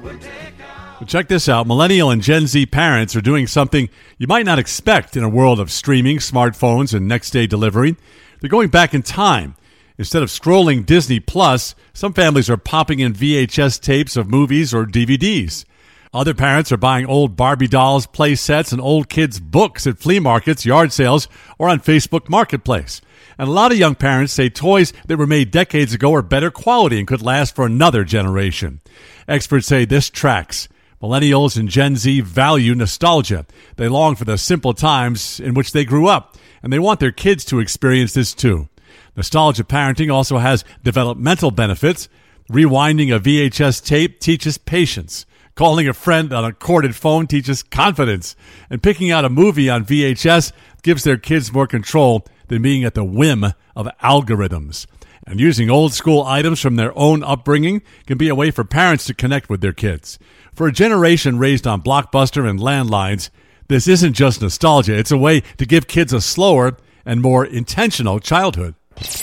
Well, check this out. Millennial and Gen Z parents are doing something you might not expect in a world of streaming, smartphones, and next-day delivery. They're going back in time. Instead of scrolling Disney Plus, some families are popping in VHS tapes of movies or DVDs. Other parents are buying old Barbie dolls, play sets, and old kids' books at flea markets, yard sales, or on Facebook Marketplace. And a lot of young parents say toys that were made decades ago are better quality and could last for another generation. Experts say this tracks. Millennials and Gen Z value nostalgia. They long for the simple times in which they grew up, and they want their kids to experience this too. Nostalgia parenting also has developmental benefits. Rewinding a VHS tape teaches patience. Calling a friend on a corded phone teaches confidence. And picking out a movie on VHS gives their kids more control than being at the whim of algorithms. And using old school items from their own upbringing can be a way for parents to connect with their kids. For a generation raised on Blockbuster and landlines, this isn't just nostalgia. It's a way to give kids a slower and more intentional childhood.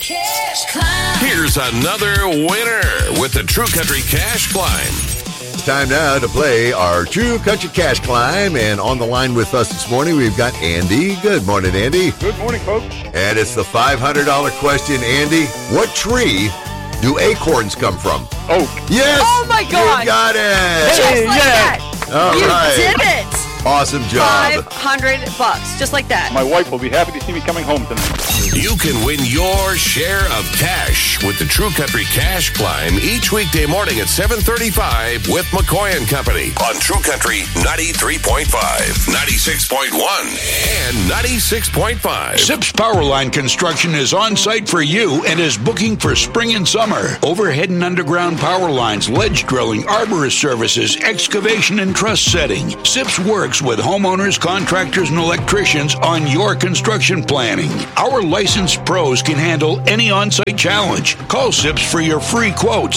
Here's another winner with the True Country Cash Climb. Time now to play our True Country Cash Climb, and on the line with us this morning we've got Andy. Good morning, Andy. Good morning, folks. And it's the $500 question, Andy. What tree do acorns come from? Oak. Yes! Oh my God! You got it! Just like that! All you right. did it! Awesome job. $500, just like that. My wife will be happy to see me coming home tonight. You can win your share of cash with the True Country Cash Climb each weekday morning at 7:35 with McCoy and Company on True Country 93.5, 96.1, and 96.5. Sips Powerline Construction is on site for you and is booking for spring and summer. Overhead and underground power lines, ledge drilling, arborist services, excavation and truss setting. Sips works with homeowners, contractors, and electricians on your construction planning. Our licensed pros can handle any on-site challenge. Call Sips for your free quote,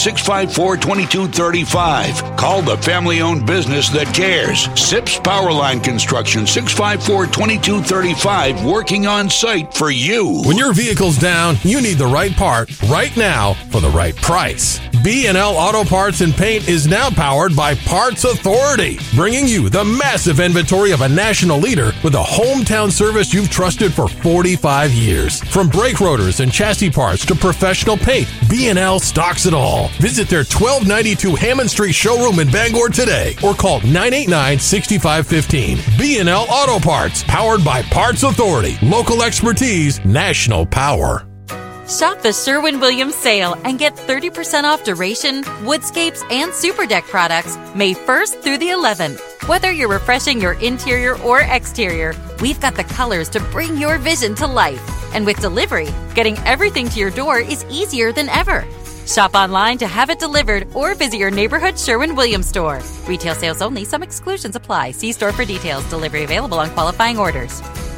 654-2235. Call the family-owned business that cares. Sips Powerline Construction, 654-2235, working on site for you. When your vehicle's down, you need the right part right now for the right price. B&L Auto Parts and Paint is now powered by Parts Authority, bringing you the massive inventory of a national leader with a hometown service you've trusted for 45 years. From brake rotors and chassis parts to professional paint, B&L stocks it all. Visit their 1292 Hammond Street showroom in Bangor today or call 989-6515. B&L Auto Parts, powered by Parts Authority. Local expertise, national power. Shop the Sherwin-Williams sale and get 30% off duration, woodscapes, and super deck products May 1st through the 11th. Whether you're refreshing your interior or exterior, we've got the colors to bring your vision to life. And with delivery, getting everything to your door is easier than ever. Shop online to have it delivered or visit your neighborhood Sherwin-Williams store. Retail sales only. Some exclusions apply. See store for details. Delivery available on qualifying orders.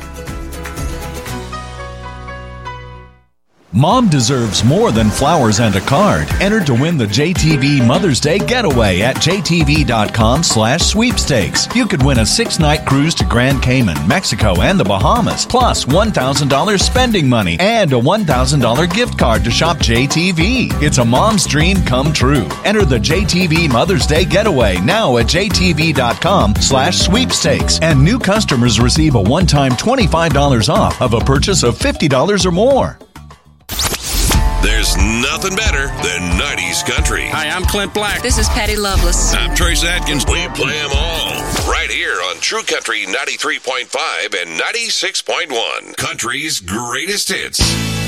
Mom deserves more than flowers and a card. Enter to win the JTV Mother's Day Getaway at jtv.com/sweepstakes. You could win a 6-night cruise to Grand Cayman, Mexico, and the Bahamas, plus $1,000 spending money and a $1,000 gift card to shop JTV. It's a mom's dream come true. Enter the JTV Mother's Day Getaway now at jtv.com/sweepstakes. And new customers receive a one-time $25 off of a purchase of $50 or more. There's nothing better than 90s country. Hi, I'm Clint Black. This is Patty Loveless. I'm Trace Atkins. We play them all right here on True Country 93.5 and 96.1. Country's greatest hits.